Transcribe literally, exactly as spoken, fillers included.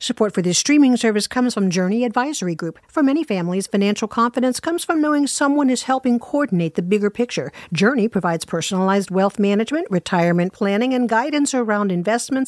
Support for this streaming service comes from Journey Advisory Group. For many families, financial confidence comes from knowing someone is helping coordinate the bigger picture. Journey provides personalized wealth management, retirement planning, and guidance around investments,